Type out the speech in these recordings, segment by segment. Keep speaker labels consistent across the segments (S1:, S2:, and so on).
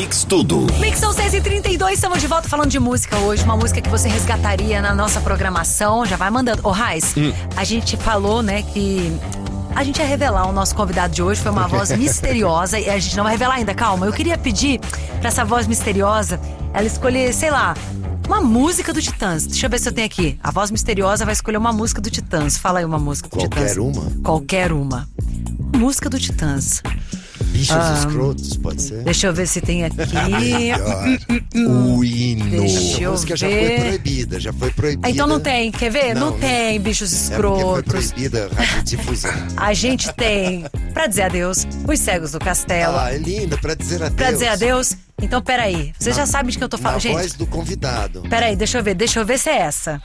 S1: Mix Tudo.
S2: Mix são 6h32, estamos de volta falando de música hoje. Uma música que você resgataria na nossa programação. Já vai mandando. Ô, Raiz, a gente falou, né, que a gente ia revelar o nosso convidado de hoje. Foi uma voz misteriosa e a gente não vai revelar ainda, calma. Eu queria pedir pra essa voz misteriosa ela escolher, sei lá, uma música do Titãs. Deixa eu ver se eu tenho aqui. A voz misteriosa vai escolher uma música do Titãs. Fala aí uma música do Titãs.
S3: Qualquer uma?
S2: Qualquer uma. Música do Titãs.
S3: Bichos escrotos, pode ser?
S2: Deixa eu ver se tem aqui.
S3: O hino.
S2: Deixa eu
S3: A música já
S2: ver.
S3: foi proibida,
S2: Então não tem, quer ver? Não tem,
S3: É
S2: bichos
S3: porque
S2: escrotos.
S3: foi proibida a radiodifusão.
S2: A gente tem, pra dizer adeus, Os Cegos do Castelo.
S3: Ah, é linda, pra dizer adeus.
S2: Pra dizer adeus, então peraí. Você já sabe de que eu tô falando,
S3: Na
S2: gente.
S3: voz do convidado.
S2: Peraí, deixa eu ver se é essa.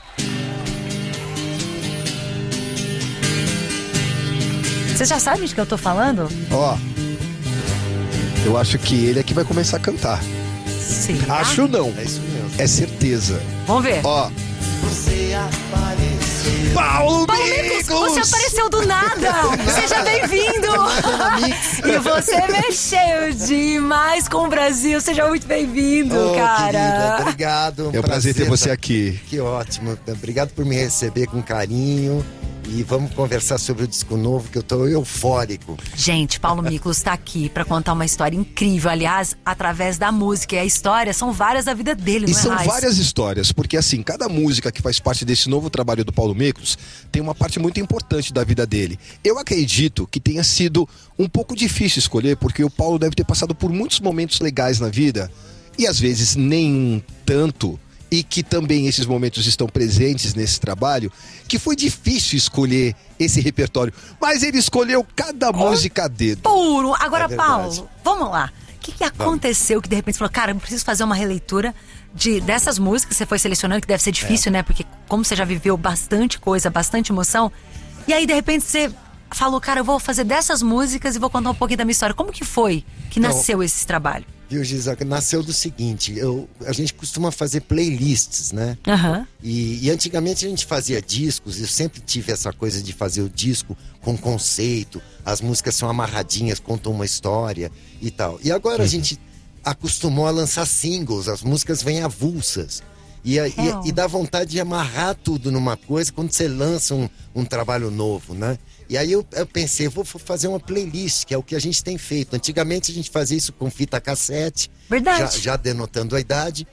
S2: Você já sabe de que eu tô falando?
S4: Ó, eu acho que ele é que vai começar a cantar.
S2: Sim.
S4: Acho não,
S3: É isso mesmo.
S4: é certeza.
S2: Vamos ver.
S4: Ó,
S3: Você apareceu.
S4: Paulo
S2: Paulo Micos, você
S4: Micos!
S2: apareceu do nada! Seja bem-vindo! E você mexeu demais com o Brasil. Seja muito bem-vindo,
S3: Oh,
S2: cara.
S3: querida, obrigado.
S4: É um prazer ter você
S3: tá-
S4: aqui.
S3: Que ótimo. Obrigado por me receber com carinho. E vamos conversar sobre o disco novo, que eu tô eufórico.
S2: Gente, Paulo Miklos está aqui para contar uma história incrível, aliás, através da música. E a história são várias da vida dele,
S4: E
S2: não é,
S4: são
S2: Raiz?
S4: várias histórias, porque assim, cada música que faz parte desse novo trabalho do Paulo Micos tem uma parte muito importante da vida dele. Eu acredito que tenha sido um pouco difícil escolher, porque o Paulo deve ter passado por muitos momentos legais na vida, e às vezes nem tanto, e que também esses momentos estão presentes nesse trabalho, que foi difícil escolher esse repertório. Mas ele escolheu cada música a dedo.
S2: Puro. Agora,
S3: É verdade.
S2: Paulo, vamos lá. O que aconteceu que de repente você falou, cara, eu preciso fazer uma releitura dessas músicas que você foi selecionando, que deve ser difícil, né? Porque como você já viveu bastante coisa, bastante emoção, e aí de repente você falou, cara, eu vou fazer dessas músicas e vou contar um pouquinho da minha história. Como que foi que nasceu esse trabalho?
S3: Viu, Gisele? Nasceu do seguinte, a gente costuma fazer playlists, né?
S2: Aham.
S3: E antigamente a gente fazia discos, eu sempre tive essa coisa de fazer o disco com conceito, as músicas são amarradinhas, contam uma história e tal. E agora a gente acostumou a lançar singles, as músicas vêm avulsas. E dá vontade de amarrar tudo numa coisa quando você lança um trabalho novo, né? E aí eu pensei, vou fazer uma playlist, que é o que a gente tem feito. Antigamente a gente fazia isso com fita cassete.
S2: Verdade.
S3: Já denotando a idade.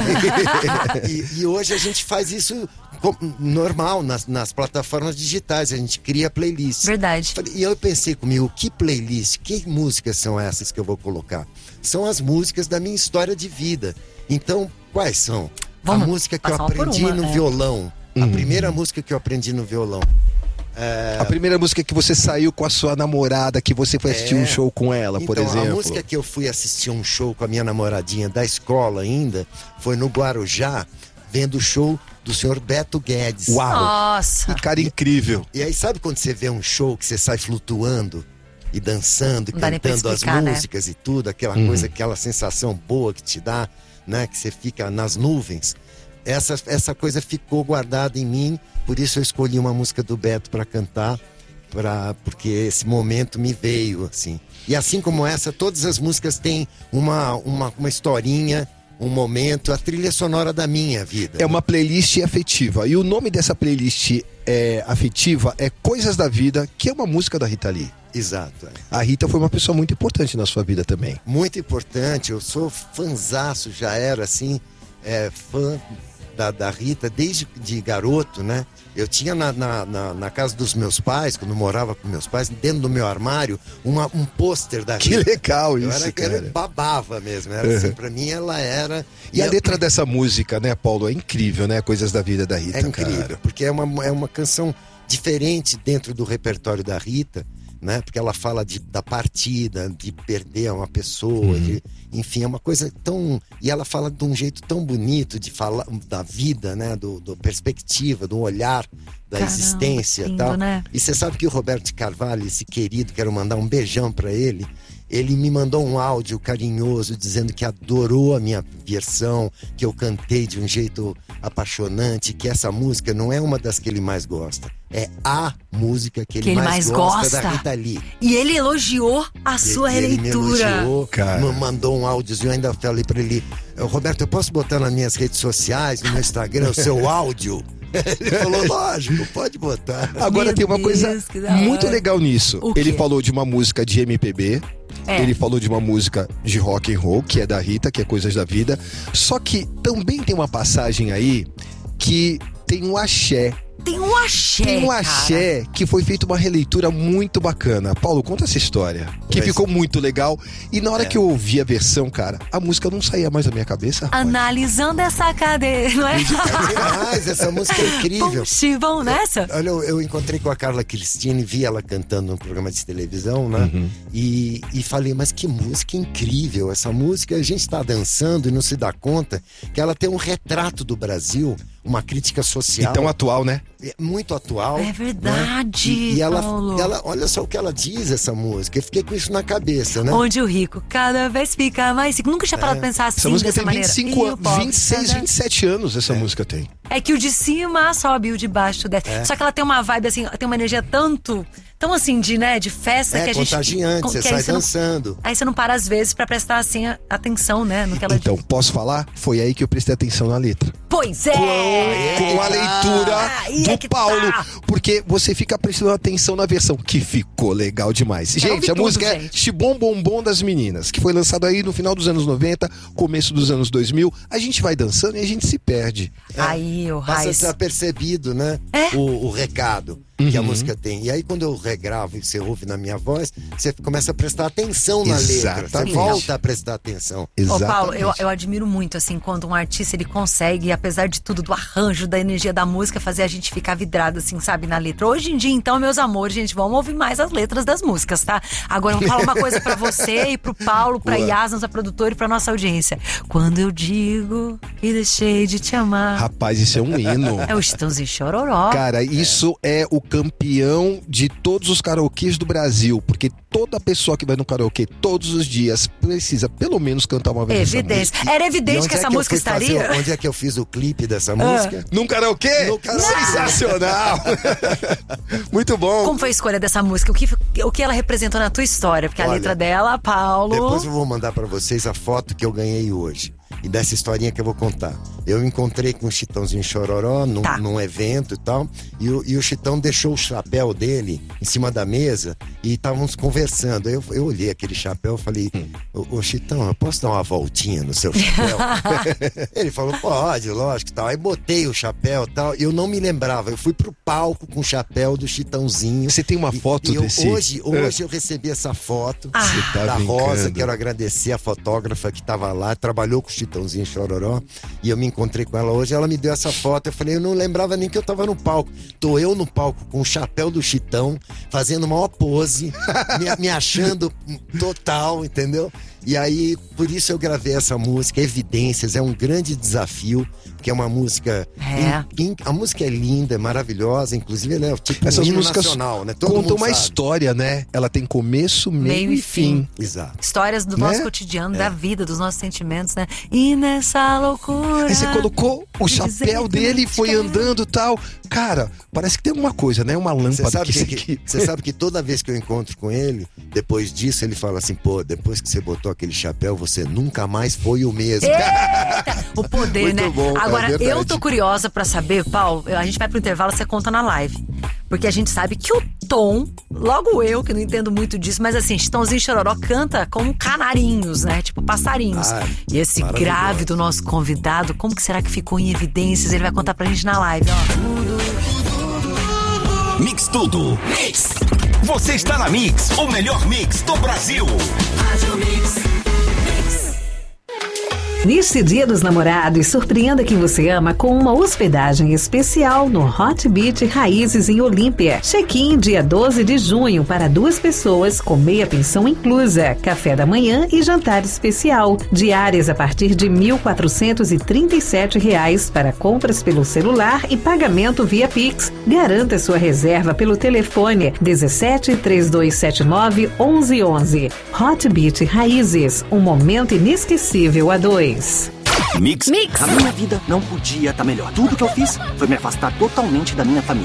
S3: e hoje a gente faz isso normal nas plataformas digitais. A gente cria playlists.
S2: Verdade.
S3: E eu pensei comigo, que playlist, que músicas são essas que eu vou colocar? São as músicas da minha história de vida. Então, quais são?
S2: Vamos
S3: a música que eu
S2: passar uma por
S3: aprendi
S2: uma,
S3: no violão. A primeira música que eu aprendi no violão.
S4: A primeira música que você saiu com a sua namorada, que você foi assistir um show com ela, por
S3: Então,
S4: exemplo.
S3: a música que eu fui assistir um show com a minha namoradinha da escola ainda, foi no Guarujá, vendo o show do senhor Beto Guedes.
S4: Uau!
S2: Nossa.
S4: Que cara incrível.
S3: E aí, sabe quando você vê um show que você sai flutuando e dançando e
S2: Não dá nem pra
S3: cantando as
S2: explicar, né?
S3: músicas e tudo, aquela coisa, aquela sensação boa que te dá, né? Que você fica nas nuvens. Essa coisa ficou guardada em mim, por isso eu escolhi uma música do Beto para cantar, porque esse momento me veio, assim. E assim como essa, todas as músicas têm uma historinha, um momento, a trilha sonora da minha vida.
S4: É uma playlist afetiva. E o nome dessa playlist afetiva é Coisas da Vida, que é uma música da Rita Lee.
S3: Exato.
S4: A Rita foi uma pessoa muito importante na sua vida também.
S3: Muito importante, eu sou fanzaço, já era assim, fã da Rita desde de garoto, né? Eu tinha na casa dos meus pais, quando eu morava com meus pais, dentro do meu armário, um pôster da Rita.
S4: Que legal
S3: Eu
S4: isso,
S3: era
S4: cara.
S3: babava mesmo, era assim, pra mim ela era...
S4: E a letra dessa música, né, Paulo, é incrível, né? Coisas da Vida da Rita,
S3: É incrível,
S4: cara.
S3: porque é uma canção diferente dentro do repertório da Rita, né? Porque ela fala da partida, de perder uma pessoa, enfim, é uma coisa tão... E ela fala de um jeito tão bonito de falar da vida, né? Do perspectiva, do olhar da
S2: Caramba,
S3: existência e
S2: lindo,
S3: tal.
S2: né?
S3: E você sabe que o Roberto de Carvalho, esse querido, quero mandar um beijão pra ele, ele me mandou um áudio carinhoso dizendo que adorou a minha versão, que eu cantei de um jeito apaixonante, que essa música não é uma das que ele mais gosta. É a música que ele mais gosta da Rita Lee.
S2: E ele elogiou a sua releitura.
S3: Ele me elogiou, mandou um áudiozinho, eu ainda falei pra ele: Roberto, eu posso botar nas minhas redes sociais, no meu Instagram, o seu áudio? Ele falou, lógico, pode botar.
S4: Agora tem uma coisa muito legal nisso. Ele falou de uma música de MPB. Ele falou de uma música de rock and roll, que é da Rita, que é Coisas da Vida. Só que também tem uma passagem aí que tem um axé.
S2: Tem um axé,
S4: que foi feita uma releitura muito bacana. Paulo, conta essa história, que ficou muito legal. E na hora que eu ouvi a versão, cara, a música não saía mais da minha cabeça. Rapaz.
S2: Analisando essa cadeira, não é?
S3: Mas essa música é incrível.
S2: Vão nessa?
S3: Olha, eu encontrei com a Carla Cristina e vi ela cantando num programa de televisão, né? E falei, mas que música incrível. Essa música, a gente tá dançando e não se dá conta que ela tem um retrato do Brasil, uma crítica social.
S4: Então atual, né?
S3: Muito atual.
S2: É verdade,
S3: né? E ela, olha só o que ela diz, essa música. Eu fiquei com isso na cabeça, né?
S2: Onde o rico cada vez fica mais rico. Nunca tinha parado de pensar assim,
S4: essa música
S2: dessa
S4: tem
S2: maneira.
S4: 25 anos, 26, 27 anos essa música tem.
S2: É que o de cima sobe e o de baixo desce. Só que ela tem uma vibe assim, tem uma energia tão assim, de festa que a gente...
S3: contagiante, você sai dançando.
S2: Aí você não para às vezes pra prestar assim atenção, né, no que ela diz.
S4: Então, posso falar? Foi aí que eu prestei atenção na letra.
S2: Pois é!
S4: Com a leitura do Paulo. Porque você fica prestando atenção na versão, que ficou legal demais. Gente, a música é Xibom Bom Bom das Meninas, que foi lançado aí no final dos anos 90, começo dos anos 2000. A gente vai dançando e a gente se perde.
S2: Aí, o
S3: Passa desapercebido, né? O recado que a música tem. E aí, quando eu regravo e você ouve na minha voz, você começa a prestar atenção na letra. Você volta a prestar atenção.
S2: Ô, Paulo, eu admiro muito, assim, quando um artista, ele consegue, apesar de tudo, do arranjo, da energia da música, fazer a gente ficar vidrado, assim, sabe, na letra. Hoje em dia, então, meus amores, gente, vamos ouvir mais as letras das músicas, tá? Agora, eu vou falar uma coisa pra você e pro Paulo, pra Yas, nossa produtora, e pra nossa audiência. Quando eu digo que deixei de te amar...
S4: Rapaz, isso é um hino.
S2: É o Chitãozinho Chororó.
S4: Cara, isso é o campeão de todos os karaokês do Brasil, porque toda pessoa que vai no karaokê todos os dias precisa pelo menos cantar uma vez.
S2: Evidência. Era evidente que essa música estaria.
S3: Onde é que eu fiz o clipe dessa música?
S4: Num karaokê? Sensacional! Muito bom.
S2: Como foi a escolha dessa música? O que ela representou na tua história? Porque a letra dela, Paulo...
S3: Depois eu vou mandar pra vocês a foto que eu ganhei hoje. E dessa historinha que eu vou contar. Eu encontrei com o Chitãozinho Chororó num evento e tal. E o Chitão deixou o chapéu dele em cima da mesa e estávamos conversando. Eu olhei aquele chapéu e falei, ô Chitão, eu posso dar uma voltinha no seu chapéu? Ele falou, pode, lógico e tal. Aí botei o chapéu e tal. E eu não me lembrava. Eu fui pro palco com o chapéu do Chitãozinho.
S4: Você tem uma foto desse?
S3: Hoje eu recebi essa foto da Rosa. Quero agradecer a fotógrafa que estava lá, trabalhou com o Chitãozinho Chororó, e eu me encontrei com ela hoje, ela me deu essa foto, eu falei, eu não lembrava nem que eu tava no palco. Tô eu no palco com o chapéu do Chitão, fazendo maior pose, me achando total, entendeu? E aí, por isso eu gravei essa música, Evidências, é um grande desafio, que é uma música... A música é linda, é maravilhosa, inclusive ela é tipo
S4: essas músicas
S3: nacional, né?
S4: Contam uma história, né? Ela tem começo, meio e fim.
S3: Exato.
S2: Histórias do nosso cotidiano, da vida, dos nossos sentimentos, né? E nessa loucura...
S4: Aí você colocou o chapéu dele e foi andando e tal. Cara, parece que tem alguma coisa, né? Uma lâmpada
S3: Você sabe que toda vez que eu encontro com ele, depois disso ele fala assim, pô, depois que você botou aquele chapéu, você nunca mais foi o mesmo.
S2: Eita! O poder,
S3: muito
S2: né?
S3: Bom,
S2: agora, eu tô curiosa pra saber, Paulo, a gente vai pro intervalo, você conta na live. Porque a gente sabe que o tom, logo eu, que não entendo muito disso, mas assim, Chitãozinho Chororó canta como canarinhos, né? Tipo passarinhos. E esse grave do nosso convidado, como que será que ficou em evidências? Ele vai contar pra gente na live, ó.
S1: Mix Tudo. Mix. Você está na Mix, o melhor mix do Brasil. Rádio Mix.
S5: Neste Dia dos Namorados, surpreenda quem você ama com uma hospedagem especial no Hot Beach Raízes em Olímpia. Check-in dia 12 de junho para 2 pessoas com meia pensão inclusa, café da manhã e jantar especial. Diárias a partir de R$ 1.437 para compras pelo celular e pagamento via Pix. Garanta sua reserva pelo telefone 17 3279 1111. Hot Beat Raízes, um momento inesquecível a dois.
S1: Mix.
S6: A minha vida não podia estar melhor. Tudo que eu fiz foi me afastar totalmente da minha família.